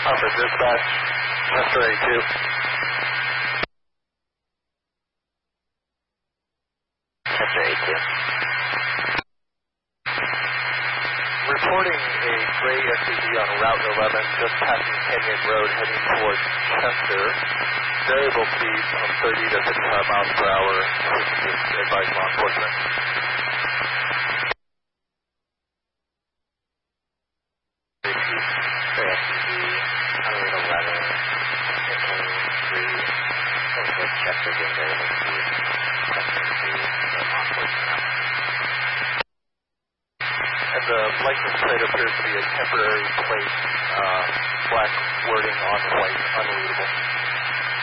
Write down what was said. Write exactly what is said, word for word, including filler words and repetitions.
Upper dispatch, Chester eighty-two. Chester eighty-two. Reporting a gray S U V on Route eleven, just passing Kenyon Road, heading towards Chester. Variable speed from thirty to fifty-five miles per hour. Just advise law enforcement. Chester being variable speed. Chester three, law enforcement. And the license plate appears to be a temporary plate, uh, black wording on white, unreadable.